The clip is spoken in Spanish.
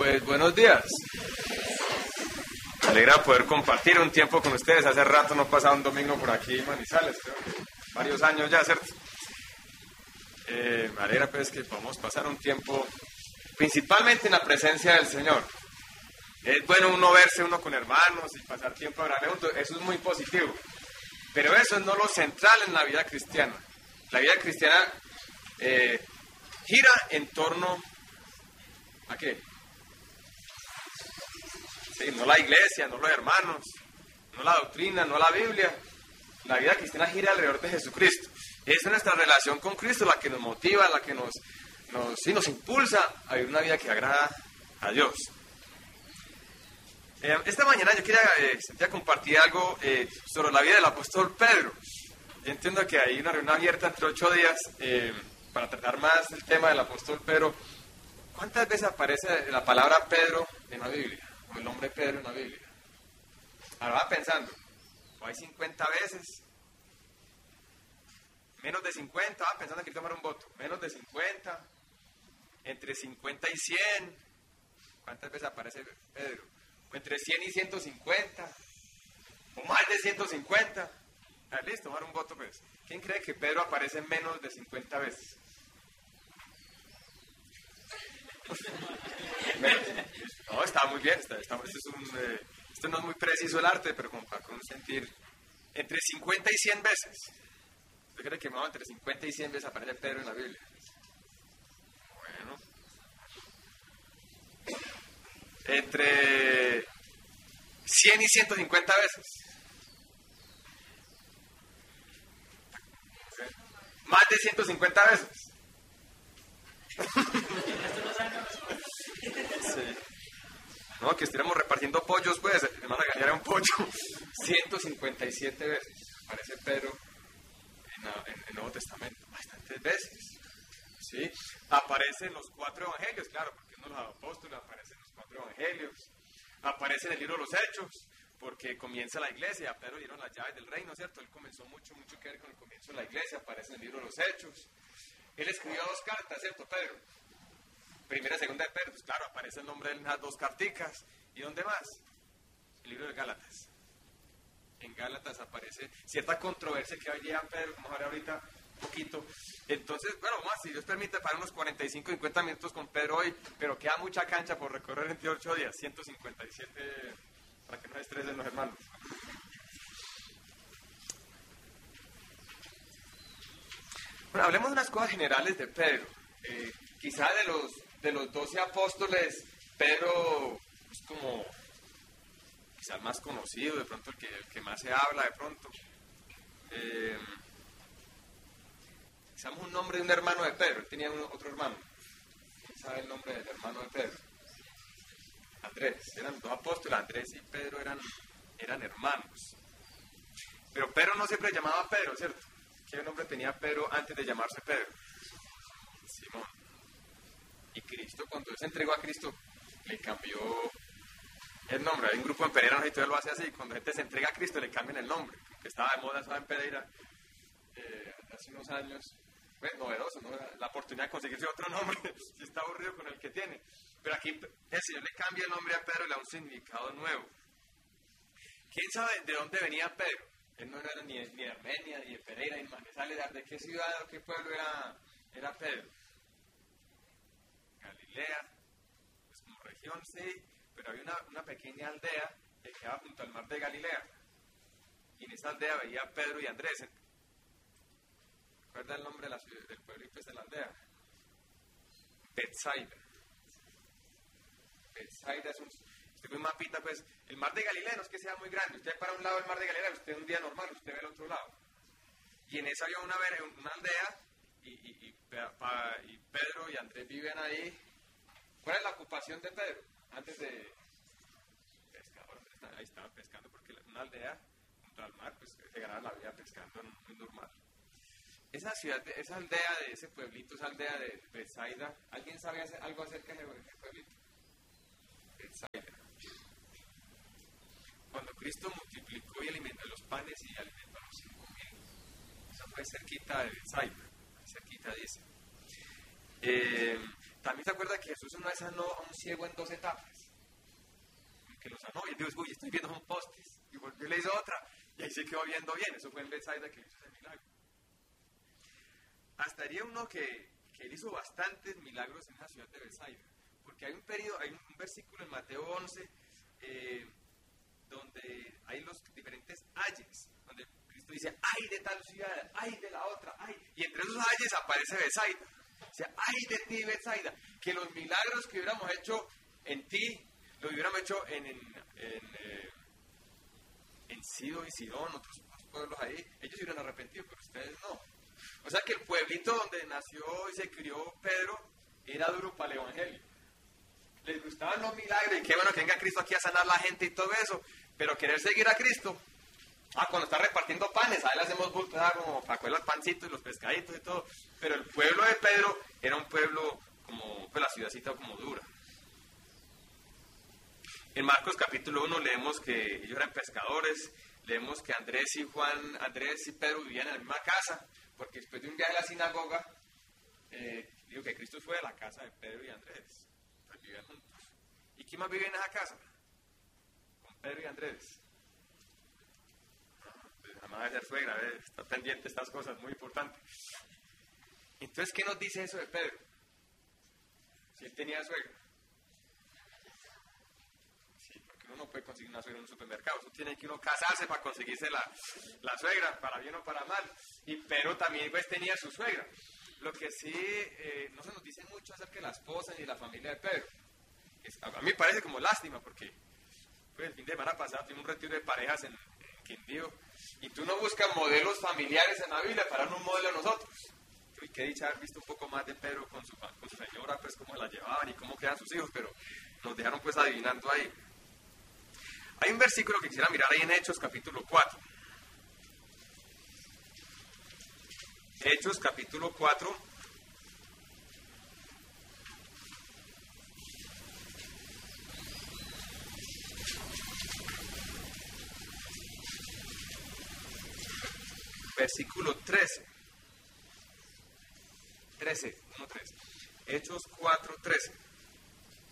Pues buenos días. Me alegra poder compartir un tiempo con ustedes. Hace rato no pasaba un domingo por aquí en Manizales, creo que varios años ya, ¿cierto? Me alegra pues que podamos pasar un tiempo principalmente en la presencia del Señor. Es bueno uno verse uno con hermanos y pasar tiempo agradable juntos, eso es muy positivo. Pero eso es no lo central en la vida cristiana. La vida cristiana gira en torno ¿a qué? Sí, no la iglesia, no los hermanos, no la doctrina, no la Biblia. La vida cristiana gira alrededor de Jesucristo. Es nuestra relación con Cristo la que nos motiva, la que nos impulsa a vivir una vida que agrada a Dios. Esta mañana yo quería compartir algo sobre la vida del apóstol Pedro. Yo entiendo que hay una reunión abierta entre 8 días para tratar más el tema del apóstol Pedro. ¿Cuántas veces aparece la palabra Pedro en la Biblia? O el nombre Pedro en la Biblia. Ahora va pensando, ¿o hay 50 veces? Menos de 50, va pensando que tomar un voto. Menos de 50, entre 50 y 100. ¿Cuántas veces aparece Pedro? O entre 100 y 150, o más de 150. A ver, listo, tomar un voto pues. ¿Quién cree que Pedro aparece menos de 50 veces? No, está muy bien, esto no es muy preciso el arte, pero como para sentir entre 50 y 100 veces. ¿Usted cree que entre 50 y 100 veces aparece Pedro en la Biblia? Bueno, entre 100 y 150 veces. Más de 150 veces. Sí. No, que estuviéramos repartiendo pollos, pues, hermana Galeana era un pollo. 157 veces aparece Pedro en el Nuevo Testamento, bastantes veces. ¿Sí? Aparece en los 4 evangelios, claro, porque uno de los apóstoles aparece en los 4 evangelios. Aparece en el libro de los Hechos, porque comienza la iglesia, a Pedro le dieron las llaves del reino, ¿cierto? Él comenzó mucho que ver con el comienzo de la iglesia, aparece en el libro de los Hechos. Él escribió 2 cartas, ¿cierto, Pedro? Primera y segunda de Pedro, pues claro, aparece el nombre de él en las 2 carticas. ¿Y dónde más? El libro de Gálatas. En Gálatas aparece cierta controversia que había Pedro, como ahora ahorita un poquito. Entonces, bueno, más, si Dios permite, para unos 45, 50 minutos con Pedro hoy, pero queda mucha cancha por recorrer 28 días, 157, para que no estresen los hermanos. Bueno, hablemos de unas cosas generales de Pedro. Quizá de los 12 apóstoles, Pedro es como quizá el más conocido, de pronto el que más se habla, de pronto. Quizá un nombre de un hermano de Pedro, él tenía otro hermano. ¿Quién sabe el nombre del hermano de Pedro? Andrés, eran 2 apóstoles, Andrés y Pedro eran hermanos. Pero Pedro no siempre llamaba Pedro, ¿cierto? ¿Qué nombre tenía Pedro antes de llamarse Pedro? Simón. Y Cristo, cuando él se entregó a Cristo, le cambió el nombre. Hay un grupo en Pereira y todo lo hace así. Cuando la gente se entrega a Cristo, le cambian el nombre. Que estaba de moda, estaba en Pereira hace unos años. Pues novedoso, ¿no? La oportunidad de conseguirse otro nombre, si está aburrido con el que tiene. Pero aquí el Señor le cambia el nombre a Pedro y le da un significado nuevo. ¿Quién sabe de dónde venía Pedro? Él no era ni de Armenia, ni de Pereira, ni de Manizales. ¿De qué ciudad o qué pueblo era Pedro? Galilea, pues como región sí, pero había una pequeña aldea que quedaba junto al mar de Galilea. Y en esa aldea veía a Pedro y Andrés. ¿Recuerda el nombre del pueblo y pues de la aldea? Betsaida. Betsaida es usted ve un mapita, pues, el mar de Galilea no es que sea muy grande. Usted para un lado del mar de Galilea, usted un día normal, usted ve el otro lado. Y en esa había una aldea, y Pedro y Andrés viven ahí. ¿Cuál es la ocupación de Pedro? Antes de pescador, ahí estaba pescando, porque una aldea junto al mar, pues se ganaba la vida pescando, muy normal. Esa aldea de ese pueblito, esa aldea de Betsaida, ¿alguien sabe algo acerca de ese pueblito? Betsaida. Cuando Cristo multiplicó y alimentó los panes y alimentó a los 5,000, eso fue cerquita de Betsaida, cerquita dice. También se acuerda que Jesús una vez sanó a un ciego en 2 etapas. Que lo sanó y dijo, uy, estoy viendo son postes. Y volvió y le hizo otra. Y ahí se quedó viendo bien. Eso fue en Betsaida que hizo ese milagro. Hasta haría uno que él hizo bastantes milagros en la ciudad de Betsaida. Porque hay un versículo en Mateo 11 donde hay los diferentes ayes. Donde Cristo dice, ay de tal ciudad, ay de la otra, ay. Y entre esos ayes aparece Betsaida. O sea, ay de ti, Betsaida. Que los milagros que hubiéramos hecho en ti, lo hubiéramos hecho en Sido y Sidón, otros pueblos ahí, ellos se hubieran arrepentido, pero ustedes no. O sea que el pueblito donde nació y se crió Pedro era duro para el evangelio. Les gustaban los milagros y qué bueno que venga Cristo aquí a sanar la gente y todo eso, pero querer seguir a Cristo, cuando está repartiendo panes, ahí le hacemos bulto, como para coger los pancitos y los pescaditos y todo, pero el pueblo de Pedro era un pueblo como, pues la ciudadcita como dura. En Marcos capítulo 1 leemos que ellos eran pescadores, leemos que Andrés y Pedro vivían en la misma casa, porque después de un viaje a la sinagoga, digo que Cristo fue a la casa de Pedro y Andrés, pues vivían juntos. ¿Y quién más vive en esa casa? Con Pedro y Andrés. Pues nada más debe ser suegra, está pendiente de estas cosas, muy importantes. Entonces, ¿qué nos dice eso de Pedro? Si él tenía suegra. Uno no puede conseguir una suegra en un supermercado, eso tiene que uno casarse para conseguirse la suegra, para bien o para mal. Y Pedro también pues tenía su suegra. Lo que sí no se nos dice mucho acerca de la esposa ni de la familia de Pedro. A mí me parece como lástima porque pues, el fin de semana pasado tuvimos un retiro de parejas en Quindío y tú no buscas modelos familiares en la Biblia para dar un modelo a nosotros. Y qué dicha haber visto un poco más de Pedro con su señora, pues cómo la llevaban y cómo quedan sus hijos, pero nos dejaron pues adivinando ahí. Hay un versículo que quisiera mirar ahí en Hechos capítulo 4. Hechos capítulo 4. Versículo 13. 1:13. Hechos 4:13.